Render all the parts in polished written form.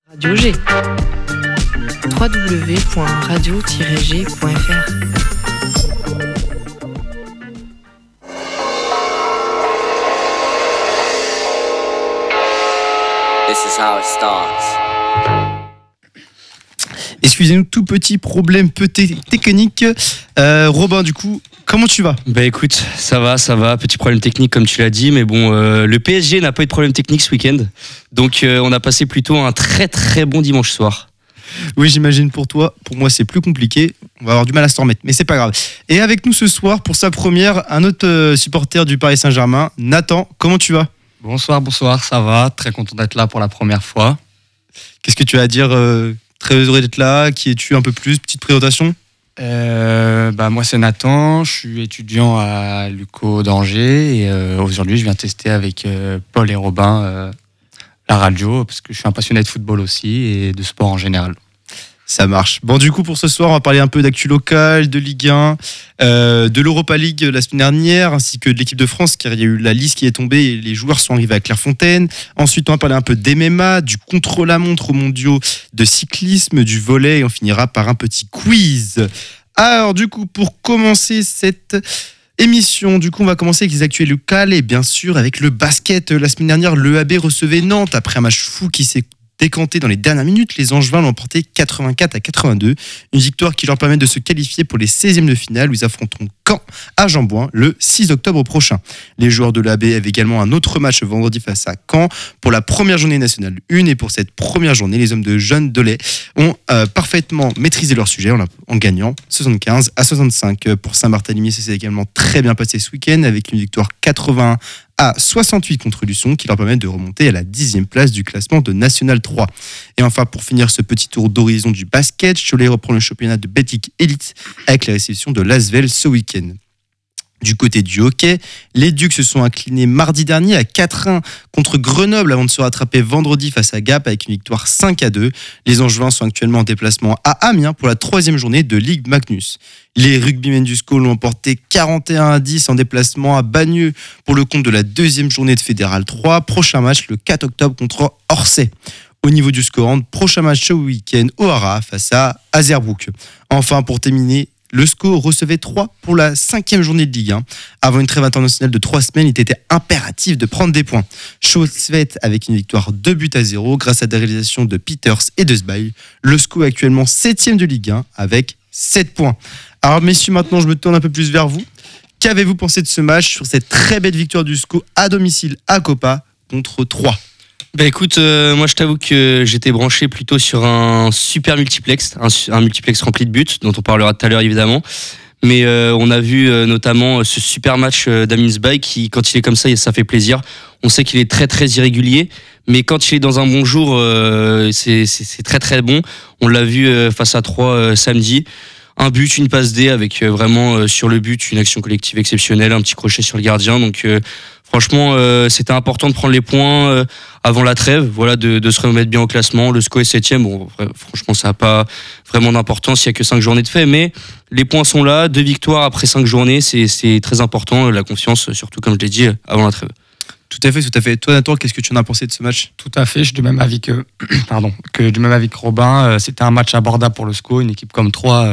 Radio G. www.radio-g.fr. This is how it starts. Excusez-nous, tout petit problème technique. Robin, du coup, comment tu vas ? Bah écoute, ça va, petit problème technique comme tu l'as dit, mais bon, le PSG n'a pas eu de problème technique ce week-end, donc on a passé plutôt un très très bon dimanche soir. Oui, j'imagine pour toi. Pour moi, c'est plus compliqué. On va avoir du mal à s'en remettre, mais c'est pas grave. Et avec nous ce soir, pour sa première, un autre supporter du Paris Saint-Germain, Nathan. Comment tu vas ? Bonsoir, ça va. Très content d'être là pour la première fois. Qu'est-ce que tu as à dire ? Très heureux d'être là. Qui es-tu un peu plus ? Petite présentation ? Moi, c'est Nathan. Je suis étudiant à l'UCO d'Angers et aujourd'hui, je viens tester avec Paul et Robin la radio parce que je suis un passionné de football aussi et de sport en général. Ça marche. Bon, du coup, pour ce soir, on va parler un peu d'actu locale, de Ligue 1, de l'Europa League la semaine dernière, ainsi que de l'équipe de France, car il y a eu la liste qui est tombée et les joueurs sont arrivés à Clairefontaine. Ensuite, on va parler un peu d'MMA, du contre-la-montre aux mondiaux, de cyclisme, du volley, et on finira par un petit quiz. Alors, du coup, pour commencer cette émission, on va commencer avec les actuels locales et bien sûr avec le basket. La semaine dernière, l'EAB recevait Nantes après un match fou qui s'est décanté dans les dernières minutes. Les Angevins l'ont emporté 84-82. Une victoire qui leur permet de se qualifier pour les 16e de finale où ils affronteront Caen à Jean-Bouin le 6 octobre prochain. Les joueurs de l'AB avaient également un autre match vendredi face à Caen pour la première journée nationale 1. Et pour cette première journée, les hommes de Jeanne Dolay ont parfaitement maîtrisé leur sujet en gagnant 75-65. Pour Saint-Barthélemy, ça s'est également très bien passé ce week-end avec une victoire 81-68 contre Luçon qui leur permet de remonter à la 10e place du classement de National 3. Et enfin, pour finir ce petit tour d'horizon du basket, Cholet reprend le championnat de Betclic Elite avec la réception de l'Asvel ce week-end. Du côté du hockey, les Ducs se sont inclinés mardi dernier à 4-1 contre Grenoble avant de se rattraper vendredi face à Gap avec une victoire 5-2. Les Angevins sont actuellement en déplacement à Amiens pour la 3e journée de Ligue Magnus. Les rugbymen du SCO l'ont emporté 41-10 en déplacement à Bagneux pour le compte de la 2e journée de Fédéral 3. Prochain match le 4 octobre contre Orsay. Au niveau du score, prochain match ce week-end au Hara face à Azerbrooke. Enfin, pour terminer, le SCO recevait 3 pour la 5e journée de Ligue 1. Avant une trêve internationale de 3 semaines, il était impératif de prendre des points. Chose faite avec une victoire 2-0 grâce à des réalisations de Peters et de Sbail. Le SCO est actuellement 7e de Ligue 1 avec 7 points. Alors messieurs, maintenant je me tourne un peu plus vers vous. Qu'avez-vous pensé de ce match sur cette très belle victoire du SCO à domicile à Copa contre 3 ? Bah écoute, moi je t'avoue que j'étais branché plutôt sur un super multiplex, un multiplex rempli de buts, dont on parlera tout à l'heure évidemment. Mais on a vu notamment ce super match d'Amin Sbaï qui, quand il est comme ça fait plaisir. On sait qu'il est très très irrégulier, mais quand il est dans un bon jour, c'est très très bon. On l'a vu face à 3 samedi. Un but, une passe D avec vraiment sur le but une action collective exceptionnelle, un petit crochet sur le gardien. Donc franchement, c'était important de prendre les points avant la trêve, voilà, de se remettre bien au classement. Le SCO est 7e. Bon, franchement, ça n'a pas vraiment d'importance. Il n'y a que 5 journées de fait, mais les points sont là. 2 victoires après 5 journées, c'est très important. La confiance, surtout comme je l'ai dit, avant la trêve. Tout à fait. Toi, Nathan, qu'est-ce que tu en as pensé de ce match ? Tout à fait, je suis du même avis que Robin. C'était un match abordable pour le SCO, une équipe comme 3.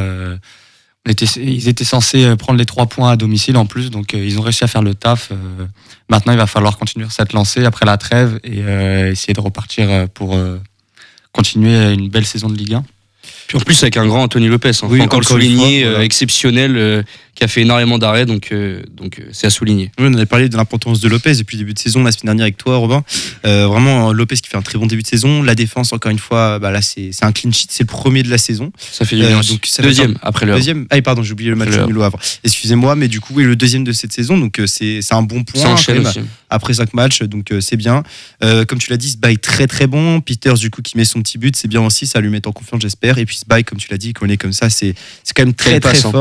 Ils étaient censés prendre les 3 points à domicile en plus, donc ils ont réussi à faire le taf. Maintenant, il va falloir continuer cette lancée après la trêve et essayer de repartir pour continuer une belle saison de Ligue 1. Puis en plus avec un grand Anthony Lopez, oui, encore le souligner, voilà. Exceptionnel, qui a fait énormément d'arrêts, donc c'est à souligner. Oui, on avait parlé de l'importance de Lopez depuis le début de saison la semaine dernière avec toi, Robin. Vraiment, Lopez qui fait un très bon début de saison. La défense, encore une fois, là c'est un clean sheet, c'est le premier de la saison. Ça fait du bien. Donc deuxième après le deuxième. Ah pardon, j'ai oublié le match nul au Havre. Excusez-moi, mais du coup, oui, le deuxième de cette saison, donc c'est un bon point. Ça enchaîne aussi. Après 5 matchs, donc c'est bien. Comme tu l'as dit, Sbaï très très bon. Peters du coup qui met son petit but, c'est bien aussi, ça lui met en confiance, j'espère. Et puis Sbaï, comme tu l'as dit, quand on est comme ça, c'est quand même très très fort.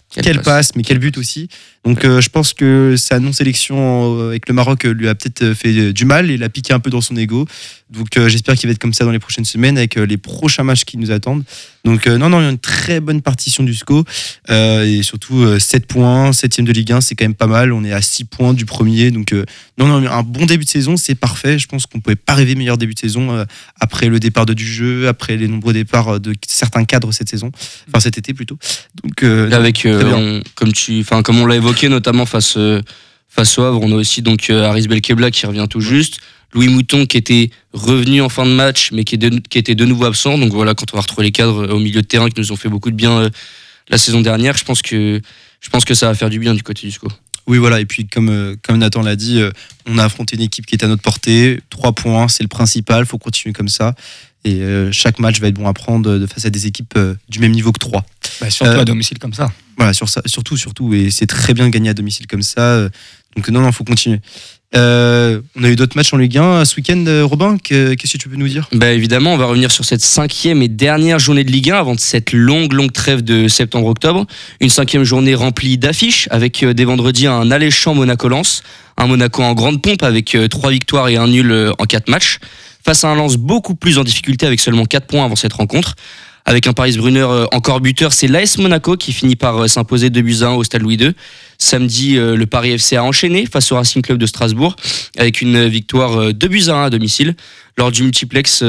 Quelle passe, mais quel but aussi. Donc je pense que sa non-sélection avec le Maroc lui a peut-être fait du mal et l'a piqué un peu dans son ego. Donc j'espère qu'il va être comme ça dans les prochaines semaines avec les prochains matchs qui nous attendent. Donc non, il y a une très bonne partition du SCO et surtout 7 points, 7ème de Ligue 1, c'est quand même pas mal. On est à 6 points du premier. Donc non, un bon début de saison, c'est parfait. Je pense qu'on ne pouvait pas rêver meilleur début de saison après le départ de Dujeu, après les nombreux départs de certains cadres cette saison, enfin cet été plutôt. Donc avec comme on l'a évoqué notamment face au Havre, on a aussi donc Haris Belkebla qui revient tout juste, Louis Mouton qui était revenu en fin de match mais qui était de nouveau absent. Donc voilà, quand on va retrouver les cadres au milieu de terrain qui nous ont fait beaucoup de bien la saison dernière, je pense que ça va faire du bien du côté du SCO. Oui, voilà, et puis comme Nathan l'a dit, on a affronté une équipe qui est à notre portée. 3 points, c'est le principal, il faut continuer comme ça. Et chaque match va être bon à prendre face à des équipes du même niveau que 3. Surtout à domicile comme ça. Voilà, surtout. Et c'est très bien de gagner à domicile comme ça. Donc non, il faut continuer. On a eu d'autres matchs en Ligue 1 ce week-end, Robin. Qu'est-ce que tu peux nous dire ? Évidemment, on va revenir sur cette 5e et dernière journée de Ligue 1 avant cette longue trêve de septembre-octobre. Une 5e journée remplie d'affiches avec dès vendredi un alléchant Monaco-Lens. Un Monaco en grande pompe avec 3 victoires et un nul en 4 matchs. Face à un Lens beaucoup plus en difficulté avec seulement 4 points avant cette rencontre. Avec un Paris Brunner encore buteur, c'est l'AS Monaco qui finit par s'imposer 2-1 au Stade Louis II. Samedi, le Paris FC a enchaîné face au Racing Club de Strasbourg avec une victoire 2-1 à domicile. Lors du multiplex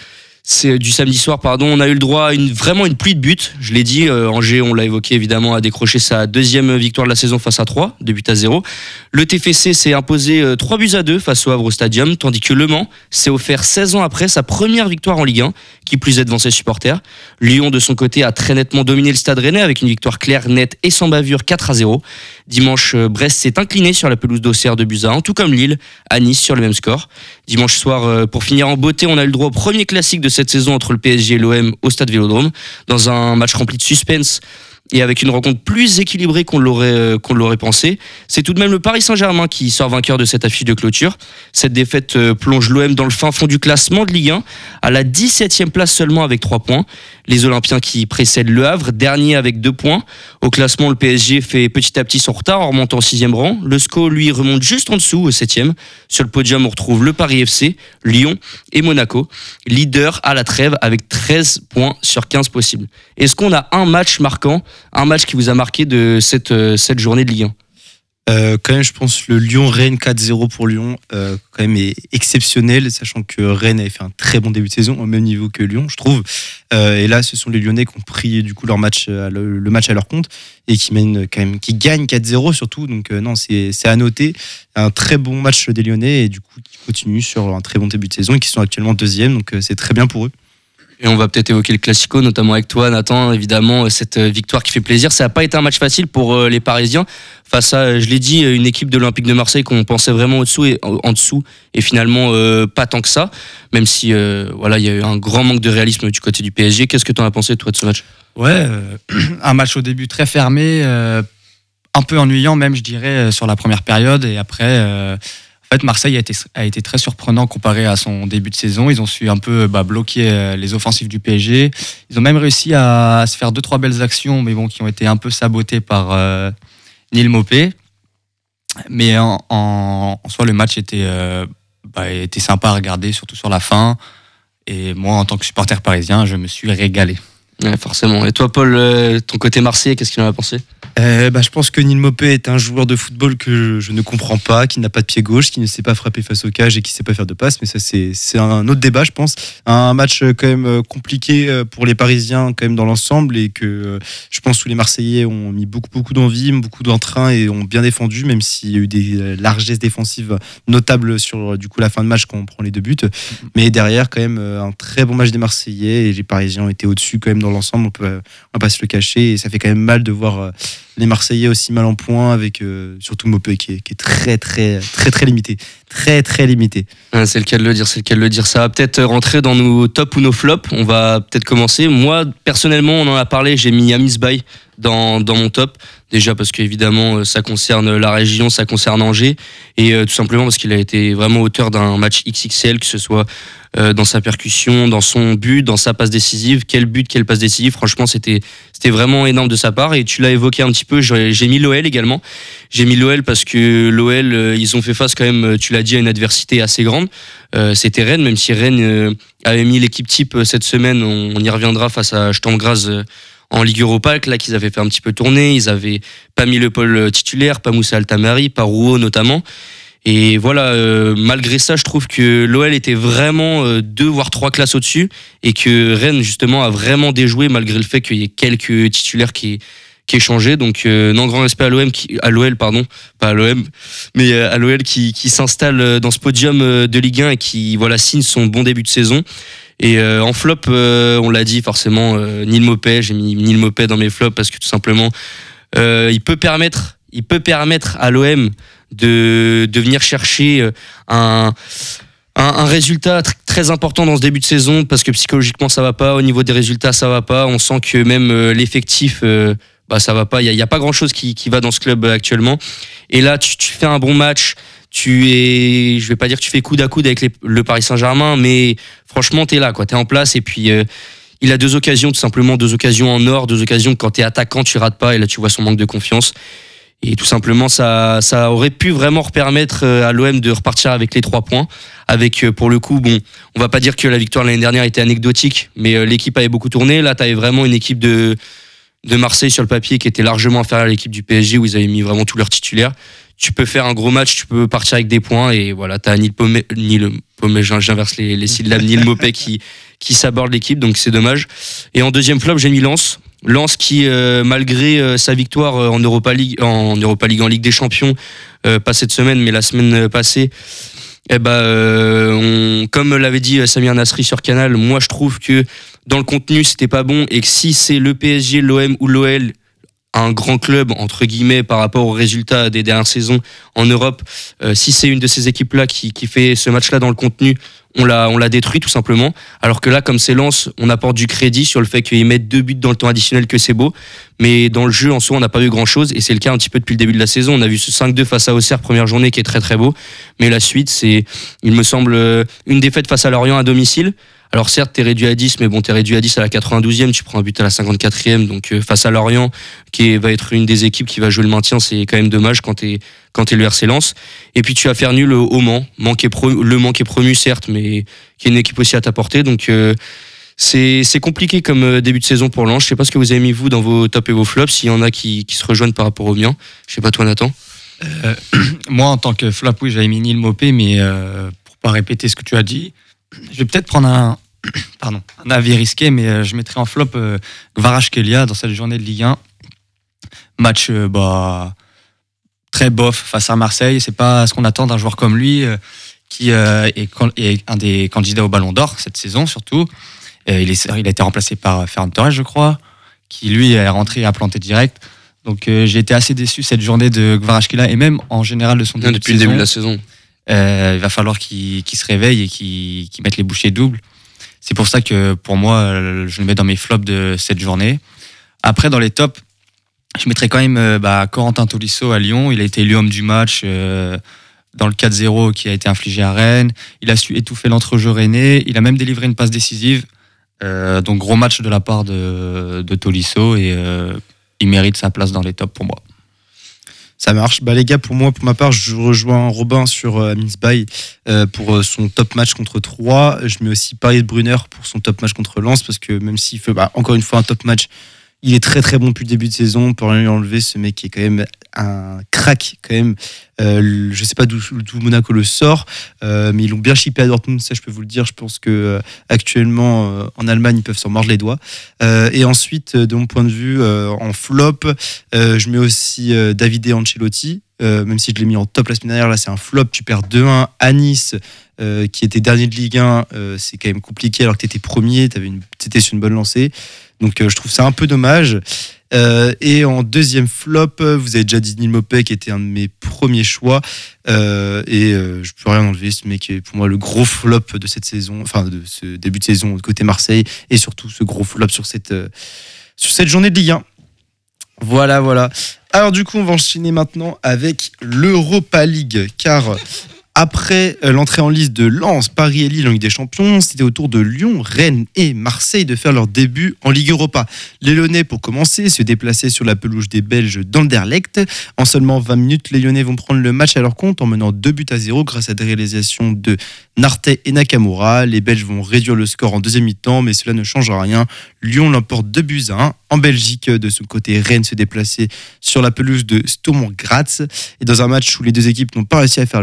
du samedi soir, on a eu le droit à une pluie de buts. Je l'ai dit, Angers, on l'a évoqué évidemment, a décroché sa 2e victoire de la saison face à 3, 2-0. Le TFC s'est imposé 3-2 face au Havre au Stadium, tandis que Le Mans s'est offert 16 ans après sa première victoire en Ligue 1, qui plus est devant ses supporters. Lyon, de son côté, a très nettement dominé le Stade Rennais avec une victoire claire, nette et sans bavure 4-0. Dimanche, Brest s'est incliné sur la pelouse d'Auxerre 2-1, tout comme Lille à Nice sur le même score. Dimanche soir, pour finir en beauté, on a eu le droit au premier classique de cette saison entre le PSG et l'OM au Stade Vélodrome, dans un match rempli de suspense et avec une rencontre plus équilibrée qu'on l'aurait pensé. C'est tout de même le Paris Saint-Germain qui sort vainqueur de cette affiche de clôture. Cette défaite plonge l'OM dans le fin fond du classement de Ligue 1, à la 17e place seulement avec 3 points. Les Olympiens qui précèdent Le Havre, dernier avec 2 points. Au classement, le PSG fait petit à petit son retard en remontant au 6e rang. Le SCO, lui, remonte juste en dessous au 7e. Sur le podium, on retrouve le Paris FC, Lyon et Monaco. Leader à la trêve avec 13 points sur 15 possibles. Est-ce qu'on a un match marquant, un match qui vous a marqué de cette journée de Ligue 1 ? Quand même, je pense le Lyon-Rennes 4-0 pour Lyon, quand même est exceptionnel, sachant que Rennes avait fait un très bon début de saison, au même niveau que Lyon, je trouve. Et là, ce sont les Lyonnais qui ont pris du coup leur match, le match à leur compte et qui mènent quand même, qui gagnent 4-0 surtout. Donc non, c'est à noter. Un très bon match des Lyonnais et du coup qui continuent sur un très bon début de saison et qui sont actuellement 2e. Donc c'est très bien pour eux. Et on va peut-être évoquer le Classico, notamment avec toi, Nathan. Évidemment, cette victoire qui fait plaisir. Ça n'a pas été un match facile pour les Parisiens. Face à, je l'ai dit, une équipe de l'Olympique de Marseille qu'on pensait vraiment en dessous et finalement pas tant que ça. Même si il y a eu un grand manque de réalisme du côté du PSG. Qu'est-ce que tu en as pensé, toi, de ce match ? Ouais, un match au début très fermé, un peu ennuyant même, je dirais, sur la première période. Et après... En fait, Marseille a été très surprenant comparé à son début de saison. Ils ont su un peu bloquer les offensives du PSG. Ils ont même réussi à se faire 2-3 belles actions, mais bon, qui ont été un peu sabotées par Neil Maupay. Mais en soi, le match était sympa à regarder, surtout sur la fin. Et moi, en tant que supporter parisien, je me suis régalé. Ouais, forcément. Et toi, Paul, ton côté marseillais, qu'est-ce qu'il en a pensé ? Je pense que Neil Maupay est un joueur de football que je ne comprends pas, qui n'a pas de pied gauche, qui ne sait pas frapper face au cage et qui ne sait pas faire de passe. Mais ça, c'est un autre débat, je pense. Un match quand même compliqué pour les Parisiens quand même dans l'ensemble et que je pense que les Marseillais ont mis beaucoup d'envie, beaucoup d'entrain et ont bien défendu, même s'il y a eu des largesses défensives notables sur du coup la fin de match quand on prend les 2 buts. Mais derrière, quand même, un très bon match des Marseillais et les Parisiens ont été au-dessus quand même dans l'ensemble. On va pas se le cacher et ça fait quand même mal de voir les Marseillais aussi mal en point avec surtout Maupay qui est très limité, très limité. C'est le cas de le dire. Ça va peut-être rentrer dans nos tops ou nos flops. On va peut-être commencer. Moi personnellement, on en a parlé, j'ai mis Yamis Baye dans mon top. Déjà parce qu'évidemment, ça concerne la région, ça concerne Angers. Et tout simplement parce qu'il a été vraiment auteur d'un match XXL, que ce soit dans sa percussion, dans son but, dans sa passe décisive. Quel but, quelle passe décisive. Franchement, c'était vraiment énorme de sa part. Et tu l'as évoqué un petit peu, j'ai mis l'OL également. J'ai mis l'OL parce que l'OL, ils ont fait face quand même, tu l'as dit, à une adversité assez grande. C'était Rennes, même si Rennes avait mis l'équipe type cette semaine. On y reviendra face à Sturm Graz en Ligue Europa, là qu'ils avaient fait un petit peu tourner. Ils avaient pas mis le pôle titulaire, pas Moussa Altamari, pas Rouault notamment. Et voilà, malgré ça, je trouve que l'OL était vraiment 2 voire 3 classes au-dessus et que Rennes justement a vraiment déjoué malgré le fait qu'il y ait quelques titulaires qui aient changé. Donc non, grand respect à l'OL, pardon, pas à l'OM, mais à l'OL qui s'installe dans ce podium de Ligue 1 et qui voilà signe son bon début de saison. Et en flop, on l'a dit forcément, Neil Maupay. J'ai mis Neil Maupay dans mes flops parce que tout simplement, il peut permettre à l'OM de venir chercher un résultat très important dans ce début de saison parce que psychologiquement ça va pas, au niveau des résultats ça va pas, on sent que même l'effectif ça va pas, il y a pas grand chose qui va dans ce club actuellement. Et là tu fais un bon match, je vais pas dire que tu fais coude à coude avec le Paris Saint-Germain, mais franchement t'es là quoi, t'es en place. Et puis il a 2 occasions, tout simplement 2 occasions en or, 2 occasions quand t'es attaquant tu rates pas, et là tu vois son manque de confiance. Et tout simplement, ça aurait pu vraiment permettre à l'OM de repartir avec les 3 points. Avec, pour le coup, bon, on va pas dire que la victoire l'année dernière était anecdotique, mais l'équipe avait beaucoup tourné. Là, t'avais vraiment une équipe de Marseille sur le papier qui était largement inférieure à l'équipe du PSG où ils avaient mis vraiment tous leurs titulaires. Tu peux faire un gros match, tu peux partir avec des points et voilà, t'as Neil Maupay, j'inverse les syllabes, Neil Maupay qui s'aborde l'équipe, donc c'est dommage. Et en deuxième flop, j'ai mis Lens qui, malgré sa victoire en Europa League, en Ligue des Champions, pas cette semaine, mais la semaine passée, comme l'avait dit Samir Nasri sur Canal, moi je trouve que dans le contenu c'était pas bon et que si c'est le PSG, l'OM ou l'OL, un grand club entre guillemets par rapport aux résultats des dernières saisons en Europe, si c'est une de ces équipes-là qui fait ce match-là dans le contenu, on l'a détruit tout simplement. Alors que là, comme c'est Lens, on apporte du crédit sur le fait qu'ils mettent 2 buts dans le temps additionnel, que c'est beau. Mais dans le jeu, en soi, on n'a pas vu grand-chose. Et c'est le cas un petit peu depuis le début de la saison. On a vu ce 5-2 face à Auxerre, première journée, qui est très très beau. Mais la suite, c'est, il me semble, une défaite face à Lorient à domicile. Alors certes, t'es réduit à 10, mais bon, t'es réduit à 10 à la 92e, tu prends un but à la 54e, donc face à Lorient, va être une des équipes qui va jouer le maintien, c'est quand même dommage quand t'es le RC Lens. Et puis tu vas faire nul au Mans, le Mans qui est promu certes, mais qui est une équipe aussi à ta portée, donc c'est compliqué comme début de saison pour Lens. Je sais pas ce que vous avez mis vous dans vos tops et vos flops, s'il y en a qui se rejoignent par rapport aux miens. Je sais pas toi Nathan. Moi en tant que flop, oui, j'avais mis Neil Maupay, mais pour pas répéter ce que tu as dit, je vais peut-être prendre un avis risqué, mais je mettrai en flop Kvaratskhelia dans cette journée de Ligue 1. Match très bof face à Marseille. C'est pas ce qu'on attend d'un joueur comme lui, qui est un des candidats au Ballon d'Or cette saison surtout. Il a été remplacé par Ferran Torres, je crois, qui lui est rentré et a planté direct. Donc j'ai été assez déçu cette journée de Kvaratskhelia et même en général de son début depuis le début de la saison. Il va falloir qu'il se réveille et qu'il mette les bouchées doubles. C'est pour ça que pour moi, je le mets dans mes flops de cette journée. Après, dans les tops, je mettrais quand même Corentin Tolisso à Lyon. Il a été élu homme du match dans le 4-0 qui a été infligé à Rennes. Il a su étouffer l'entrejeu rennais. Il a même délivré une passe décisive. Donc gros match de la part de Tolisso et il mérite sa place dans les tops pour moi. Ça marche. Les gars, pour ma part, je rejoins Robin sur Minsby pour son top match contre 3. Je mets aussi Paris de Brunner pour son top match contre Lens parce que même s'il fait encore une fois un top match, il est très très bon depuis le début de saison. On peut rien lui enlever. Ce mec est quand même un crack quand même. Je sais pas d'où Monaco le sort, mais ils l'ont bien chippé à Dortmund, ça je peux vous le dire. Je pense que actuellement en Allemagne ils peuvent s'en mordre les doigts. Et ensuite, de mon point de vue, en flop, je mets aussi Davide Ancelotti. Même si je l'ai mis en top la semaine dernière, là c'est un flop. Tu perds 2-1 à Nice, qui était dernier de Ligue 1. C'est quand même compliqué alors que tu étais premier, t'étais sur une bonne lancée. Donc je trouve ça un peu dommage. Et en deuxième flop, vous avez déjà dit Neil Maupay qui était un de mes premiers choix. Je peux rien enlever. Ce mec est pour moi le gros flop de cette saison, enfin de ce début de saison côté Marseille, et surtout ce gros flop sur cette journée de Ligue 1. Voilà. Alors du coup, on va enchaîner maintenant avec l'Europa League, car après l'entrée en liste de Lens, Paris et Lille en Ligue des Champions, c'était au tour de Lyon, Rennes et Marseille de faire leur début en Ligue Europa. Les Lyonnais, pour commencer, se déplaçaient sur la pelouse des Belges d'Anderlecht. En seulement 20 minutes, les Lyonnais vont prendre le match à leur compte en menant 2-0 grâce à des réalisations de Nartet et Nakamura. Les Belges vont réduire le score en deuxième mi-temps, mais cela ne changera rien. Lyon l'emporte 2-1. En Belgique, de son côté, Rennes se déplaçait sur la pelouse de Sturm Graz. Et dans un match où les deux équipes n'ont pas réussi à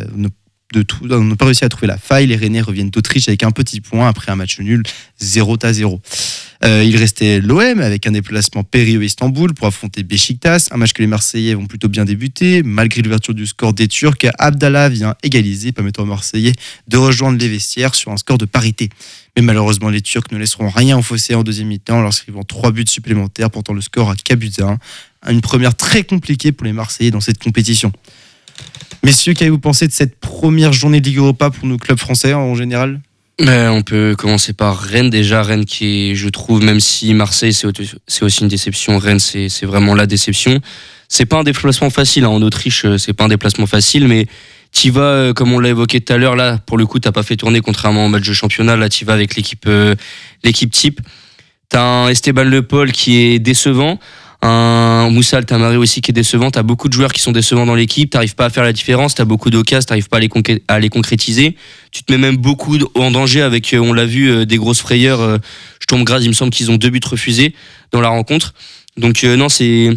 n'ont pas réussi à trouver la faille, les Rennais reviennent d'Autriche avec un petit point après un match nul 0-0. Il restait l'OM avec un déplacement périlleux à Istanbul pour affronter Beşiktaş, un match que les Marseillais vont plutôt bien débuter. Malgré l'ouverture du score des Turcs, Abdallah vient égaliser, permettant aux Marseillais de rejoindre les vestiaires sur un score de parité. Mais malheureusement, les Turcs ne laisseront rien au fossé en deuxième mi-temps lorsqu'ils vont 3 buts supplémentaires, portant le score à 4-1. Une première très compliquée pour les Marseillais dans cette compétition. Messieurs, qu'avez-vous pensé de cette première journée de Ligue Europa pour nos clubs français en général ? On peut commencer par Rennes déjà. Rennes qui est, je trouve, même si Marseille c'est aussi une déception, Rennes c'est vraiment la déception. C'est pas un déplacement facile en Autriche, c'est pas un déplacement facile, mais t'y vas comme on l'a évoqué tout à l'heure. Là, pour le coup, t'as pas fait tourner contrairement au match de championnat. Là, t'y vas avec l'équipe type. T'as un Esteban Le Paul qui est décevant. Un Moussa Altamari aussi qui est décevant. T'as beaucoup de joueurs qui sont décevants dans l'équipe, t'arrives pas à faire la différence, t'as beaucoup d'occasions, t'arrives pas à les concrétiser. Tu te mets même beaucoup en danger avec, on l'a vu, des grosses frayeurs. Sturm Graz, il me semble qu'ils ont 2 buts refusés dans la rencontre. Donc non, c'est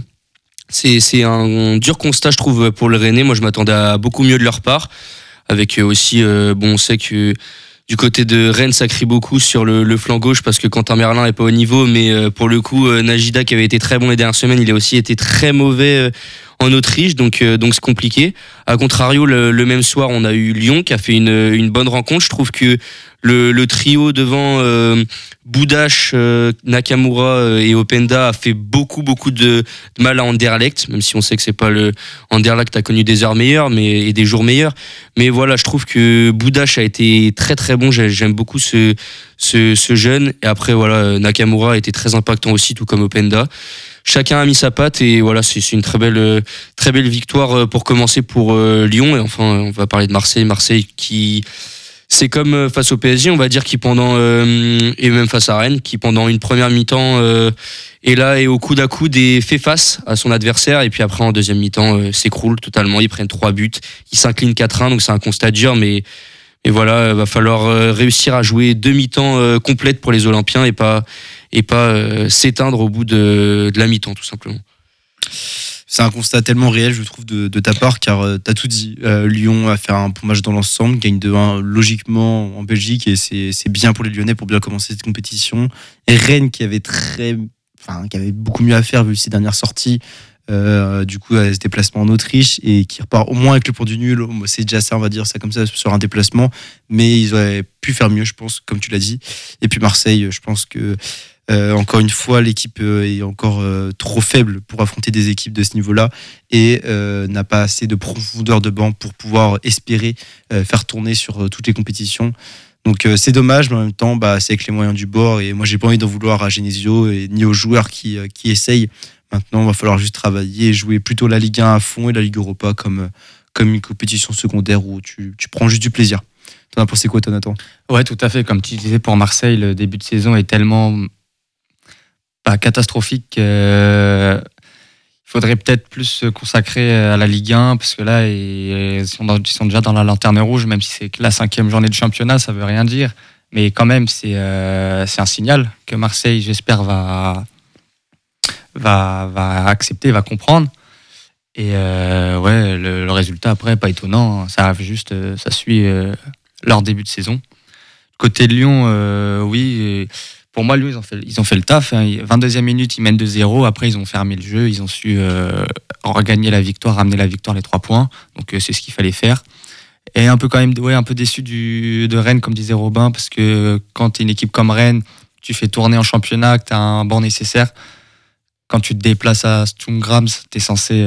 un dur constat, je trouve, pour le Rennais. Moi, je m'attendais à beaucoup mieux de leur part. Avec aussi, on sait que du côté de Rennes, ça crie beaucoup sur le flanc gauche parce que Quentin Merlin est pas au niveau, mais pour le coup, Najida qui avait été très bon les dernières semaines, il a aussi été très mauvais en Autriche, donc c'est compliqué. A contrario, le même soir, on a eu Lyon qui a fait une bonne rencontre. Je trouve que le trio devant Boudache, Nakamura et Openda a fait beaucoup de mal à Anderlecht, même si on sait que c'est pas le Anderlecht a connu des heures meilleures et des jours meilleurs. Mais voilà, je trouve que Boudache a été très très bon. J'aime beaucoup ce jeune. Et après voilà, Nakamura a été très impactant aussi, tout comme Openda. Chacun a mis sa patte et voilà, c'est une très belle victoire pour commencer pour Lyon. Et enfin, on va parler de Marseille qui c'est comme face au PSG, on va dire, qui pendant et même face à Rennes, qui pendant une première mi-temps est là et au coude à coude et fait face à son adversaire, et puis après en deuxième mi-temps s'écroule totalement. Ils prennent 3 buts, ils s'inclinent 4-1, donc c'est un constat dur, mais voilà, va falloir réussir à jouer 2 mi-temps complètes pour les Olympiens et pas s'éteindre au bout de la mi-temps, tout simplement. C'est un constat tellement réel, je trouve, de ta part, car tu as tout dit. Lyon a fait un bon match dans l'ensemble, gagne 2-1 logiquement en Belgique, et c'est bien pour les Lyonnais pour bien commencer cette compétition. Et Rennes qui avait beaucoup mieux à faire vu ses dernières sorties, du coup, à ce déplacement en Autriche, et qui repart au moins avec le point du nul. C'est déjà ça, on va dire ça comme ça, sur un déplacement, mais ils auraient pu faire mieux, je pense, comme tu l'as dit. Et puis Marseille, je pense que encore une fois, l'équipe est encore trop faible pour affronter des équipes de ce niveau-là et n'a pas assez de profondeur de banc pour pouvoir espérer faire tourner sur toutes les compétitions. Donc c'est dommage, mais en même temps, c'est avec les moyens du bord. Et moi, j'ai pas envie d'en vouloir à Genesio ni aux joueurs qui essayent. Maintenant, il va falloir juste travailler et jouer plutôt la Ligue 1 à fond et la Ligue Europa comme une compétition secondaire où tu prends juste du plaisir. T'en as pensé quoi, Nathan ? Ouais, tout à fait. Comme tu disais, pour Marseille, le début de saison est tellement catastrophique. Il faudrait peut-être plus se consacrer à la Ligue 1 parce que là, ils sont déjà dans la lanterne rouge, même si c'est que la 5e journée de championnat, ça veut rien dire. Mais quand même, c'est un signal que Marseille, j'espère, va accepter, va comprendre. Et le résultat après, pas étonnant. Ça arrive juste, ça suit leur début de saison. Côté de Lyon, oui. Pour moi, Lyon, ils ont fait le taf. 22e minute, ils mènent 2-0. Après, ils ont fermé le jeu. Ils ont su regagner la victoire, ramener la victoire, les 3 points. Donc, c'est ce qu'il fallait faire. Et un peu quand même, un peu déçu de Rennes, comme disait Robin, parce que quand tu es une équipe comme Rennes, tu fais tourner en championnat, que tu as un banc nécessaire. Quand tu te déplaces à Sturm Graz, tu es censé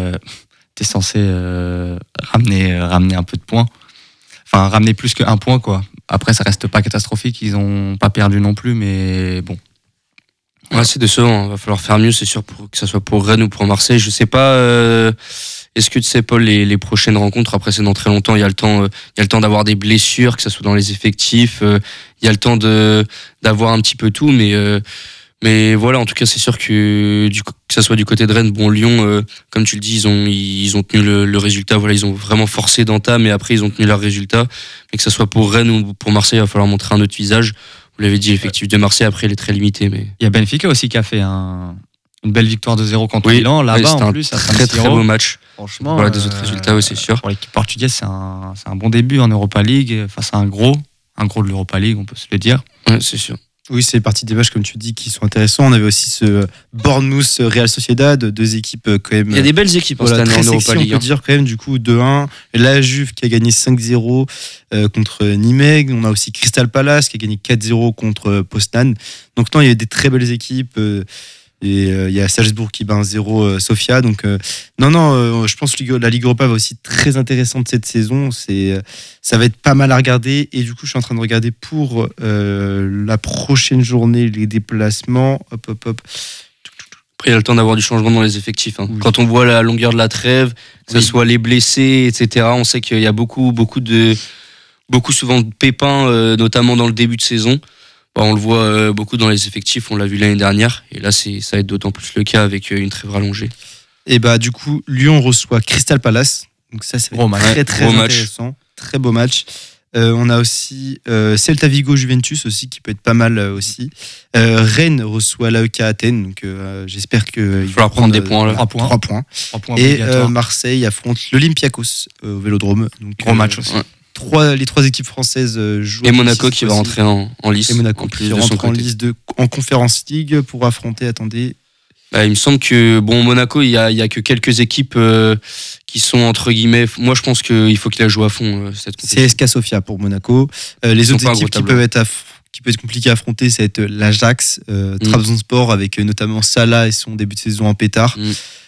ramener un peu de points. Enfin, ramener plus que 1 point, quoi. Après, ça reste pas catastrophique. Ils ont pas perdu non plus, mais bon. Ouais, c'est décevant. Il va falloir faire mieux, c'est sûr, pour que ça soit pour Rennes ou pour Marseille. Je sais pas. Est-ce que tu sais, Paul, les prochaines rencontres, après c'est dans très longtemps, il y a le temps d'avoir des blessures, que ça soit dans les effectifs, il y a le temps d'avoir un petit peu tout, mais voilà, en tout cas, c'est sûr que ça soit du côté de Rennes, bon, Lyon, comme tu le dis, ils ont tenu le résultat, voilà, ils ont vraiment forcé d'entame, et après ils ont tenu leur résultat, mais que ça soit pour Rennes ou pour Marseille, il va falloir montrer un autre visage. Vous l'avez dit, l'effectif de Marseille, après, il est très limité, mais. Il y a Benfica aussi qui a fait une belle victoire de 0 contre Milan, là-bas en plus. C'est un très très beau match. Franchement, voilà, des autres résultats, oui, c'est sûr. Pour l'équipe portugaise, c'est un bon début en Europa League face à un gros de l'Europa League, on peut se le dire. Ouais, c'est sûr. Oui, c'est partie des matchs, comme tu dis, qui sont intéressants. On avait aussi ce Bournemouth Real Sociedad, deux équipes quand même. Il y a des belles équipes cette année en Europa League. On peut dire quand même, du coup, 2-1. La Juve qui a gagné 5-0 contre Nimeg. On a aussi Crystal Palace qui a gagné 4-0 contre Poznan. Donc, non, il y a des très belles équipes. Et il y a Salzbourg qui bat 1-0 Sofia. Donc, je pense que la Ligue Europa va aussi être très intéressante cette saison. Ça va être pas mal à regarder. Et du coup, je suis en train de regarder pour la prochaine journée les déplacements. Hop. Après, il y a le temps d'avoir du changement dans les effectifs. Oui. Quand on voit la longueur de la trêve, que ce soit les blessés, etc., on sait qu'il y a beaucoup souvent de pépins, notamment dans le début de saison. On le voit beaucoup dans les effectifs, on l'a vu l'année dernière, et là ça va être d'autant plus le cas avec une trêve rallongée. Et du coup, Lyon reçoit Crystal Palace, donc ça c'est très intéressant, très beau match. On a aussi Celta Vigo Juventus aussi qui peut être pas mal aussi. Rennes reçoit l'AEK Athènes, donc j'espère qu'il va prendre des points là. 3 points. Et Marseille affronte l'Olympiakos au Vélodrome, donc gros match aussi. Ouais. Les trois équipes françaises jouent. Et Monaco qui va rentrer en lice. Et Monaco qui rentre en lice en Conference League pour affronter, attendez. Il me semble que Monaco, il y a que quelques équipes qui sont entre guillemets. Moi, je pense qu'il faut qu'il la joue à fond cette compétition. C'est SK Sofia pour Monaco. Les autres équipes qui peuvent être compliquées à affronter, ça va être l'Ajax, Trabzonspor avec notamment Salah et son début de saison en pétard.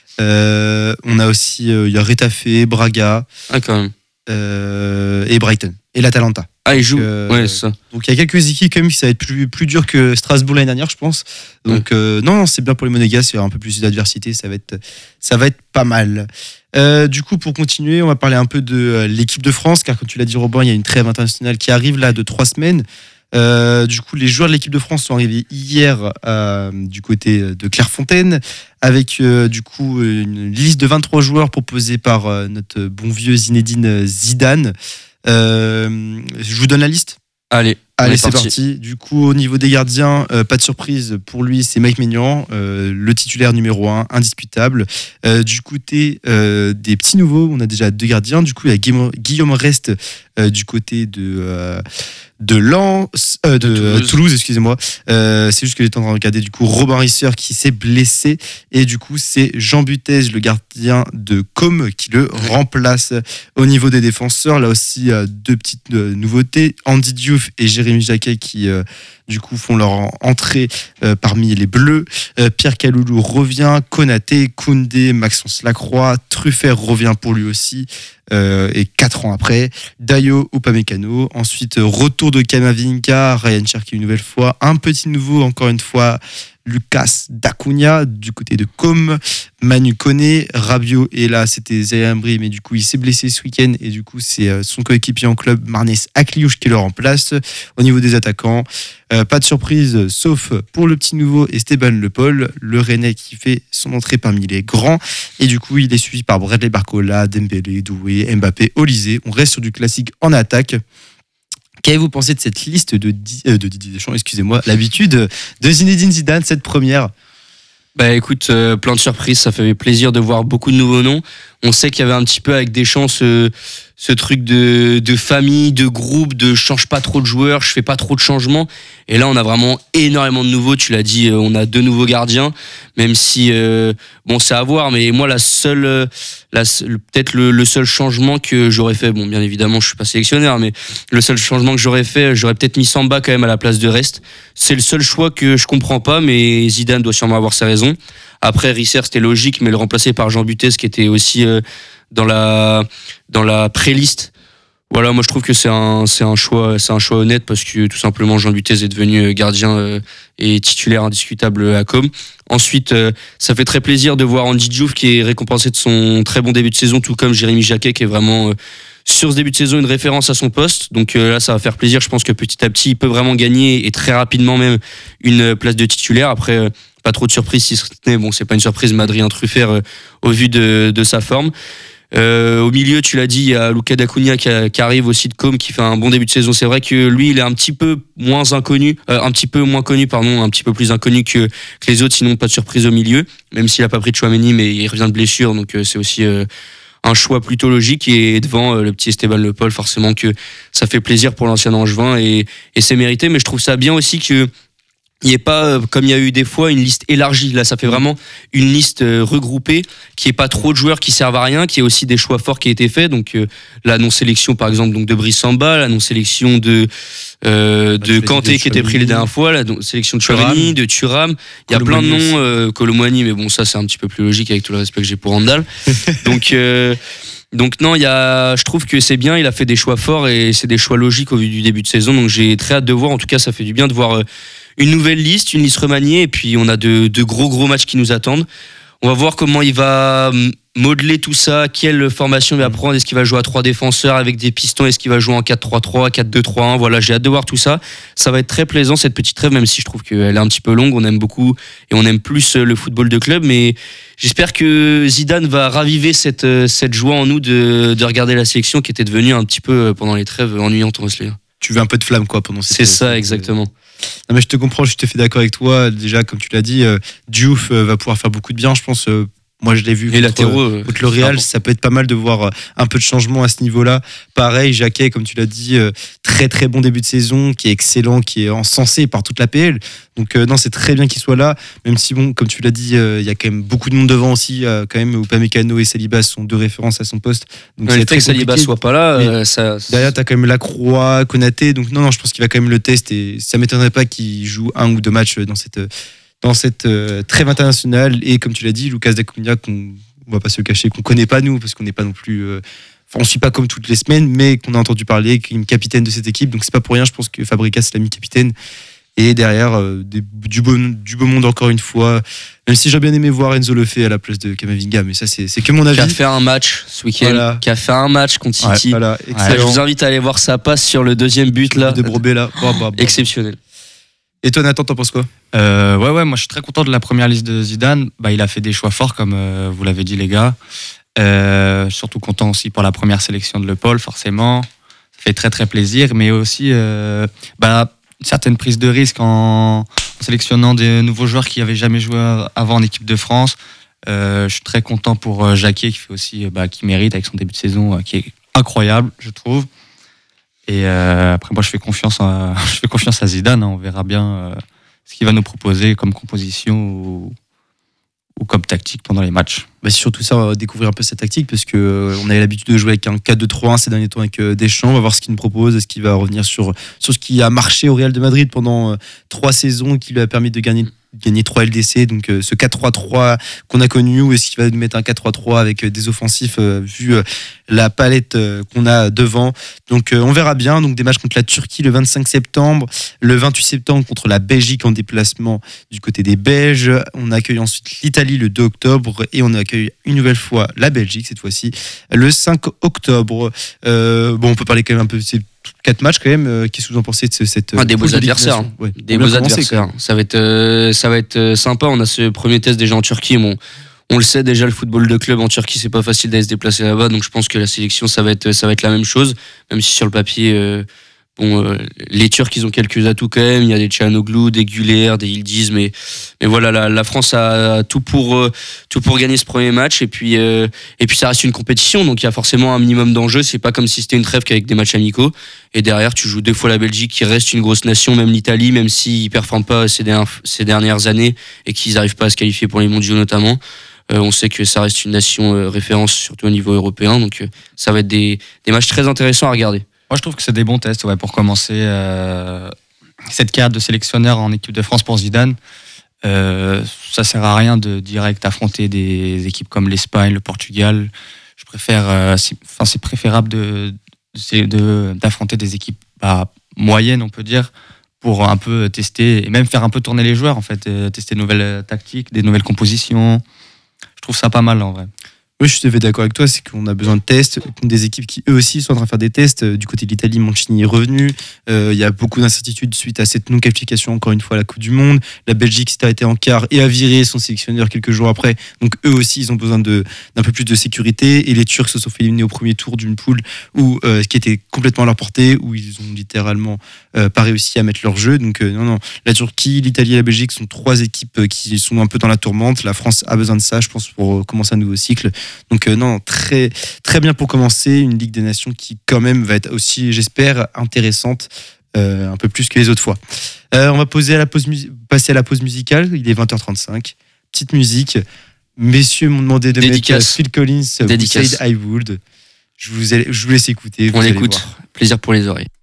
On a aussi il y a Retafe, Braga. Ah, quand même. Et Brighton et l'Atalanta. Ah, ils jouent. Ouais, c'est ça. Donc il y a quelques équipes quand même qui ça va être plus dur que Strasbourg l'année dernière, je pense. Donc non, c'est bien pour les Monégasques, il y aura un peu plus d'adversité, ça va être pas mal. Du coup, pour continuer, on va parler un peu de l'équipe de France, car comme tu l'as dit, Robin, il y a une trêve internationale qui arrive là de 3 semaines. Du coup, les joueurs de l'équipe de France sont arrivés hier du côté de Clairefontaine avec du coup une liste de 23 joueurs proposée par notre bon vieux Zinedine Zidane. Je vous donne la liste. Allez, c'est parti. Du coup, au niveau des gardiens, pas de surprise pour lui, c'est Mike Maignan, le titulaire numéro 1, indiscutable. Du côté des petits nouveaux, on a déjà 2 gardiens. Du coup, il y a Guillaume Rest du côté de Toulouse, excusez-moi. C'est juste que j'étais en train de regarder du coup Robin Risser qui s'est blessé et du coup c'est Jean Butez, le gardien de Com, qui le remplace. Au niveau des défenseurs, là aussi 2 petites nouveautés, Andy Diouf et Jérémy Jacquet qui du coup font leur entrée parmi les Bleus. Pierre Kaloulou revient, Konaté, Koundé, Maxence Lacroix, Truffert revient pour lui aussi. Et 4 ans après, Dayo Upamecano. Ensuite, retour de Camavinga, Ryan Cherki une nouvelle fois. Un petit nouveau, encore une fois, Lucas Dacunia du côté de Com. Manu Koné, Rabiot, et là c'était Zayambri, mais du coup il s'est blessé ce week-end et du coup c'est son coéquipier en club, Marnès Akliouche, qui le remplace. Au niveau des attaquants, pas de surprise sauf pour le petit nouveau Esteban Le Paul, le Rennais qui fait son entrée parmi les grands, et du coup il est suivi par Bradley Barcola, Dembélé, Doué, Mbappé, Olysée. On reste sur du classique en attaque. Qu'avez-vous pensé de cette liste de Didier Deschamps, excusez-moi, l'habitude de Zinedine Zidane, cette première? Écoute, plein de surprises, ça fait plaisir de voir beaucoup de nouveaux noms. On sait qu'il y avait un petit peu avec Deschamps ce truc de famille, de groupe, de change pas trop de joueurs, je fais pas trop de changements. Et là, on a vraiment énormément de nouveaux. Tu l'as dit, on a 2 nouveaux gardiens, même si c'est à voir. Mais moi, peut-être le seul changement que j'aurais fait, bien évidemment, je suis pas sélectionneur, mais le seul changement que j'aurais fait, j'aurais peut-être mis Samba quand même à la place de Rest. C'est le seul choix que je comprends pas, mais Zidane doit sûrement avoir ses raisons. Après, Risser, c'était logique, mais le remplacer par Jean Butez, qui était aussi dans la pré-liste, Voilà, moi je trouve que c'est un choix honnête parce que tout simplement Jean Butez est devenu gardien et titulaire indiscutable à Com. Ensuite, ça fait très plaisir de voir Andy Diouf qui est récompensé de son très bon début de saison, tout comme Jérémy Jacquet qui est vraiment sur ce début de saison une référence à son poste. Donc là, ça va faire plaisir. Je pense que petit à petit, il peut vraiment gagner et très rapidement même une place de titulaire. Après, pas trop de surprise si ce n'est, bon, c'est pas une surprise, mais Adrien Truffert au vu de sa forme. Au milieu, tu l'as dit, il y a Luca D'Acunha qui arrive aussi de Com, qui fait un bon début de saison. C'est vrai que lui, il est un petit peu moins connu, un petit peu plus inconnu que les autres. Sinon, pas de surprise au milieu, même s'il a pas pris de Chouameni, mais il revient de blessure, donc c'est aussi un choix plutôt logique. Et devant le petit Esteban Le Paul, forcément que ça fait plaisir pour l'ancien Angevin et c'est mérité. Mais je trouve ça bien aussi que il n'y ait pas, comme il y a eu des fois, une liste élargie. Là, ça fait vraiment une liste regroupée, qui est pas trop de joueurs qui servent à rien, qui est aussi des choix forts qui ont été faits. Donc, la non-sélection, par exemple, donc de Brice Samba, la non-sélection de Kanté qui était pris les dernières fois, la sélection de Chouameni, de Thuram. Il y a plein de noms, Colomboigny, mais bon, ça, c'est un petit peu plus logique avec tout le respect que j'ai pour Randall. Donc non, je trouve que c'est bien, il a fait des choix forts et c'est des choix logiques au vu du début de saison. Donc j'ai très hâte de voir, en tout cas ça fait du bien de voir une nouvelle liste, une liste remaniée, et puis on a de gros matchs qui nous attendent. On va voir comment il va modeler tout ça, quelle formation il va prendre, est-ce qu'il va jouer à 3 défenseurs avec des pistons, est-ce qu'il va jouer en 4-3-3, 4-2-3-1, voilà, j'ai hâte de voir tout ça. Ça va être très plaisant cette petite trêve, même si je trouve qu'elle est un petit peu longue, on aime beaucoup et on aime plus le football de club, mais j'espère que Zidane va raviver cette joie en nous de regarder la sélection qui était devenue un petit peu pendant les trêves ennuyante, on va se le dire. Tu veux un peu de flamme quoi pendant cette C'est ça, exactement. Non mais je te comprends, je te fais d'accord avec toi. Déjà, comme tu l'as dit, Diouf va pouvoir faire beaucoup de bien, je pense. Moi, je l'ai vu contre le Real. Ça peut être pas mal de voir un peu de changement à ce niveau-là. Pareil, Jacquet, comme tu l'as dit, très très bon début de saison, qui est excellent, qui est encensé par toute la PL. Donc non, c'est très bien qu'il soit là. Même si bon, comme tu l'as dit, il y a quand même beaucoup de monde devant aussi. Quand même, Upamecano et Saliba sont 2 références à son poste. Donc le fait que Saliba soit pas là, derrière, t'as quand même Lacroix, Konaté. Donc non, je pense qu'il va quand même le test et ça m'étonnerait pas qu'il joue 1 ou 2 matchs dans cette trêve internationale. Et comme tu l'as dit, Lucas D'Acunha, on va pas se le cacher, qu'on connaît pas nous, parce qu'on n'est pas non plus on suit pas comme toutes les semaines, mais qu'on a entendu parler, qu'il est capitaine de cette équipe, donc c'est pas pour rien, je pense que Fabregas l'a mis capitaine. Et derrière, du beau monde encore une fois, même si j'ai bien aimé voir Enzo Lefebvre à la place de Camavinga, mais ça c'est que mon avis. Qui a fait un match ce week-end, voilà. Qui a fait un match contre City. Ouais, voilà, je vous invite à aller voir sa passe sur le 2e but là. De Brobé là. Exceptionnel. Et toi Nathan, t'en penses quoi? Ouais, moi je suis très content de la première liste de Zidane. Il a fait des choix forts comme vous l'avez dit les gars. Surtout content aussi pour la première sélection de Le Paul, forcément. Ça fait très très plaisir, mais aussi certaines prises de risque en sélectionnant des nouveaux joueurs qui n'avaient jamais joué avant en équipe de France. Je suis très content pour Jacquet qui fait aussi, qui mérite avec son début de saison qui est incroyable, je trouve. Et après, moi, je fais confiance à Zidane. On verra bien ce qu'il va nous proposer comme composition ou comme tactique pendant les matchs. C'est surtout ça, on va découvrir un peu cette tactique parce qu'on avait l'habitude de jouer avec un 4-2-3-1 ces derniers temps avec Deschamps. On va voir ce qu'il nous propose. Est-ce qu'il va revenir sur ce qui a marché au Real de Madrid pendant 3 saisons, qui lui a permis de gagner 3 LDC, donc ce 4-3-3 qu'on a connu, ou est-ce qu'il va nous mettre un 4-3-3 avec des offensifs vu la palette qu'on a devant. Donc on verra bien. Donc des matchs contre la Turquie le 25 septembre, le 28 septembre contre la Belgique en déplacement du côté des Belges. On accueille ensuite l'Italie le 2 octobre et on accueille une nouvelle fois la Belgique cette fois-ci le 5 octobre. On peut parler quand même un peu de ces 4 matchs quand même. Qu'est-ce que vous en pensez de cette des beaux adversaires, ouais. Des beaux adversaires. Ça va être sympa. On a ce premier test déjà en Turquie. Bon, on le sait déjà, le football de club en Turquie, c'est pas facile d'aller se déplacer là-bas, donc je pense que la sélection ça va être la même chose, même si sur le papier les Turcs ils ont quelques atouts quand même. Il y a des Çalhanoğlu, des Güler, des Yildiz, mais voilà, la France a tout pour gagner ce premier match, et puis ça reste une compétition, donc il y a forcément un minimum d'enjeux. C'est pas comme si c'était une trêve qu'avec des matchs amicaux, et derrière tu joues 2 fois la Belgique qui reste une grosse nation, même l'Italie, même s'ils performent pas ces dernières années et qu'ils n'arrivent pas à se qualifier pour les mondiaux notamment. On sait que ça reste une nation référence, surtout au niveau européen, donc ça va être des matchs très intéressants à regarder. Moi, je trouve que c'est des bons tests pour commencer cette carrière de sélectionneur en équipe de France pour Zidane. Ça sert à rien de direct affronter des équipes comme l'Espagne, le Portugal. Je préfère, c'est préférable de d'affronter des équipes moyennes, on peut dire, pour un peu tester et même faire un peu tourner les joueurs, en fait, tester de nouvelles tactiques, des nouvelles compositions. Je trouve ça pas mal, en vrai. Oui, je suis tout à fait d'accord avec toi, c'est qu'on a besoin de tests, des équipes qui eux aussi sont en train de faire des tests. Du côté de l'Italie, Mancini est revenu. Il y a beaucoup d'incertitudes suite à cette non-qualification, encore une fois, à la Coupe du Monde. La Belgique s'est arrêtée en quart et a viré son sélectionneur quelques jours après. Donc eux aussi, ils ont besoin d'un peu plus de sécurité. Et les Turcs se sont fait éliminer au premier tour d'une poule qui était complètement à leur portée, où ils ont littéralement pas réussi à mettre leur jeu. Donc non, la Turquie, l'Italie et la Belgique sont 3 équipes qui sont un peu dans la tourmente. La France a besoin de ça, je pense, pour commencer un nouveau cycle. Donc non, très, très bien pour commencer, une Ligue des Nations qui quand même va être aussi, j'espère, intéressante un peu plus que les autres fois. On va passer à la pause musicale, il est 20h35, petite musique. Messieurs m'ont demandé de mettre Phil Collins, Who Said I Would. Je vous laisse écouter. On l'écoute, plaisir pour les oreilles.